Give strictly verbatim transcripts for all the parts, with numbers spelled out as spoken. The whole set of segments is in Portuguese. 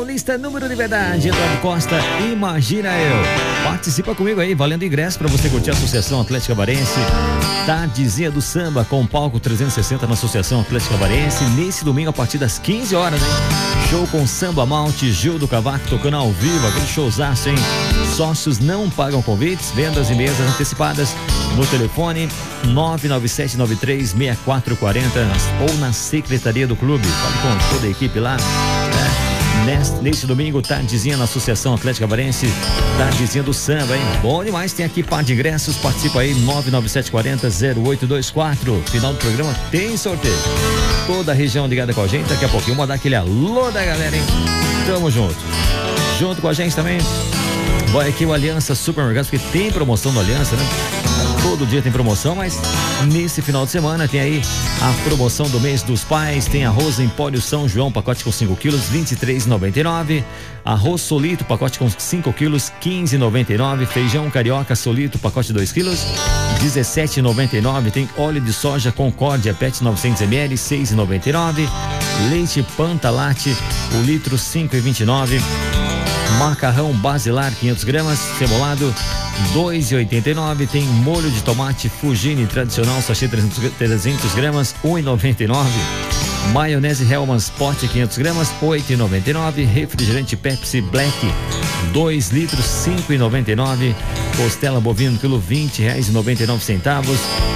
Paulista, número de verdade, Eduardo Costa, Imagina Eu. Participa comigo aí, valendo ingresso para você curtir a Associação Atlética Barense. Tardezinha do Samba com palco trezentos e sessenta na Associação Atlética Barense. Nesse domingo a partir das quinze horas, hein? Show com Samba Malte, Gil do Cavaco tocando ao vivo, aquele showzaço, hein? Sócios não pagam convites, vendas e mesas antecipadas no telefone nove nove sete nove três seis quatro quatro zero ou na secretaria do clube. Fale com toda a equipe lá, né? Neste, neste domingo, tardezinha na Associação Atlética Barense, tardezinha do Samba, hein? Bom demais, tem aqui par de ingressos, participa aí, nove nove sete quatro zero zero oito dois quatro. Final do programa tem sorteio. Toda a região ligada com a gente, daqui a pouquinho vamos dar aquele alô da galera, hein? Tamo junto. Junto com a gente também, vai aqui o Aliança Supermercados, porque tem promoção do Aliança, né? Todo dia tem promoção, mas nesse final de semana tem aí a promoção do mês dos pais. Tem arroz Empório São João, pacote com cinco quilos, vinte e três reais e noventa e nove centavos. Arroz Solito, pacote com cinco quilos, quinze reais e noventa e nove centavos. Feijão Carioca Solito, pacote dois quilos, dezessete reais e noventa e nove centavos. Tem óleo de soja Concórdia Pet novecentos mililitros, seis reais e noventa e nove centavos. Leite Pantalate, o litro cinco reais e vinte e nove centavos. Macarrão Basilar quinhentas gramas, cebolado dois reais e oitenta e nove centavos. Tem molho de tomate Fugini tradicional, sachê trezentas gramas, um real e noventa e nove centavos. Maionese Hellmann's pote quinhentas gramas, oito reais e noventa e nove centavos. Refrigerante Pepsi Black dois litros, cinco reais e noventa e nove centavos. Costela bovina quilo, vinte reais e noventa e nove centavos.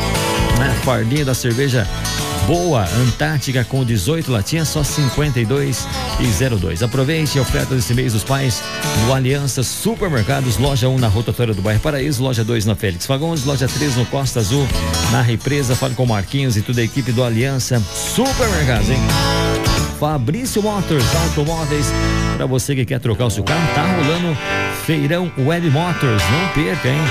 Né? Fardinha da cerveja Boa Antártica com dezoito latinhas, só cinquenta e dois reais e zero dois. Aproveite a oferta desse mês dos pais no Aliança Supermercados, loja um na rotatória do bairro Paraíso, loja dois na Félix Fagundes, loja três no Costa Azul, na Represa. Fale com Marquinhos e toda a equipe do Aliança Supermercados, hein? Fabrício Motors, automóveis, para você que quer trocar o seu carro, tá rolando Feirão Web Motors, não perca, hein?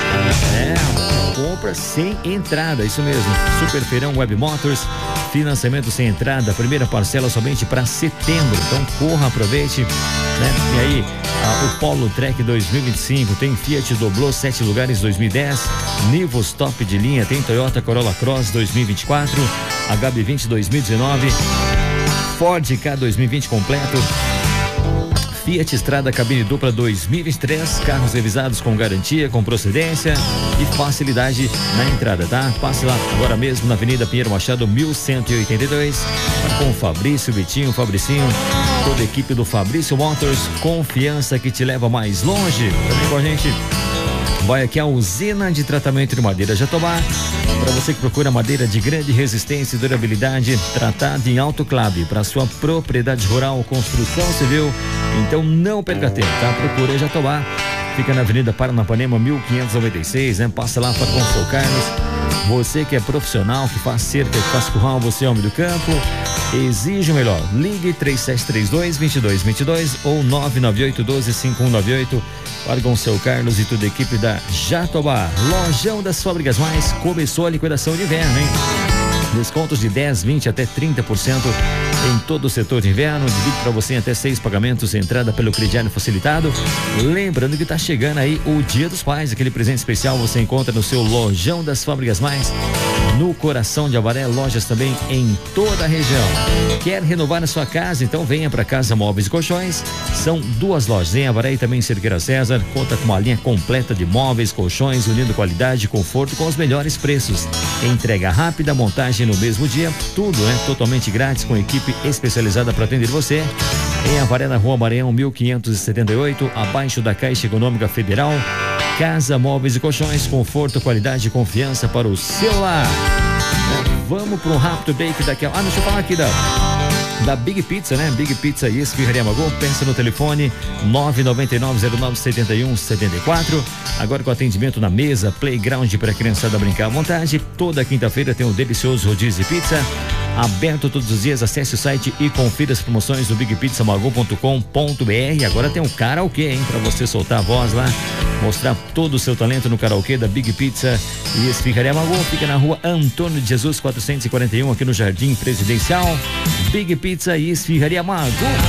É, compra sem entrada, isso mesmo, Super Feirão Web Motors, financiamento sem entrada, primeira parcela somente para setembro, então corra, aproveite, né? E aí, a, o Polo Trek dois mil e vinte e cinco, tem Fiat Doblô sete lugares dois mil e dez, Nivus top de linha, tem Toyota Corolla Cross dois mil e vinte e quatro, H B vinte dois mil e dezenove, Ford K dois mil e vinte completo, Fiat Strada cabine dupla dois mil e vinte e três, carros revisados com garantia, com procedência e facilidade na entrada, tá? Passe lá agora mesmo na Avenida Pinheiro Machado mil cento e oitenta e dois, com o Fabrício, Vitinho, Fabricinho, toda a equipe do Fabrício Motors, confiança que te leva mais longe. Também com a gente vai aqui a usina de tratamento de madeira Jatobá. Para você que procura madeira de grande resistência e durabilidade, tratada em autoclave para sua propriedade rural, construção civil, então não perca tempo, tá? Procura Jatobá. Fica na Avenida Paranapanema mil quinhentos e noventa e seis, né? Passa lá para com o seu Carlos. Você que é profissional, que faz cerca, que faz curral, você é homem do campo, exige o melhor. Ligue três sete três dois, dois dois dois dois ou nove nove oito um dois, cinco um nove oito. Para com o seu Carlos e toda a equipe da Jatobá. Lojão das Fábricas Mais, começou a liquidação de inverno, hein? Descontos de dez, vinte até trinta por cento em todo o setor de inverno. Divide para você em até seis pagamentos, entrada pelo crediário facilitado. Lembrando que está chegando aí o Dia dos Pais, aquele presente especial você encontra no seu Lojão das Fábricas Mais, no coração de Avaré, lojas também em toda a região. Quer renovar a sua casa? Então venha para Casa Móveis e Colchões. São duas lojas em Avaré e também em Cerqueira César. Conta com uma linha completa de móveis, colchões, unindo qualidade e conforto com os melhores preços. Entrega rápida, montagem no mesmo dia, tudo é né? totalmente grátis, com equipe especializada para atender você. Em Avaré, na Rua Maranhão mil quinhentos e setenta e oito, abaixo da Caixa Econômica Federal. Casa Móveis e Colchões, conforto, qualidade e confiança para o seu lar. É, vamos para um rápido break daqui a... Ah, deixa eu falar aqui da... da Big Pizza, né? Big Pizza e Esfirraria Magô. Pensa no telefone nove nove nove zero nove sete um sete quatro. Agora com atendimento na mesa, playground para a criançada brincar à vontade. Toda quinta-feira tem um delicioso rodízio de pizza. Aberto todos os dias. Acesse o site e confira as promoções do big pizza magô ponto com ponto b r. Agora tem um karaokê, hein? Para você soltar a voz lá, mostrar todo o seu talento no karaokê da Big Pizza e Esfirraria Magô. Fica na Rua Antônio de Jesus quatrocentos e quarenta e um, aqui no Jardim Presidencial. Big Pizza e Esfirraria Magô.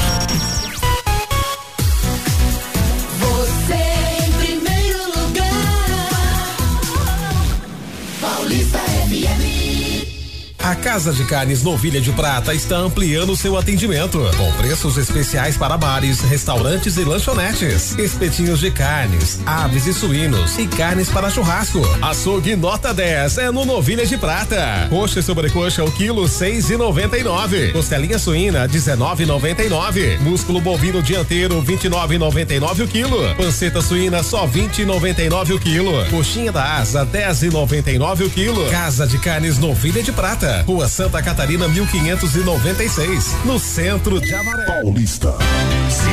Você em primeiro lugar. Paulista F M. A Casa de Carnes Novilha de Prata está ampliando seu atendimento, com preços especiais para bares, restaurantes e lanchonetes. Espetinhos de carnes, aves e suínos e carnes para churrasco. Açougue nota dez é no Novilha de Prata. Coxa e sobrecoxa o quilo seis e noventa e nove. Costelinha suína dezenove e noventa e nove. Músculo bovino dianteiro vinte e nove e noventa e nove o quilo. Panceta suína só vinte e noventa e nove o quilo. Coxinha da asa dez e noventa e nove o quilo. Casa de Carnes Novilha de Prata, Rua Santa Catarina mil quinhentos e noventa e seis, no centro de Amaré Paulista.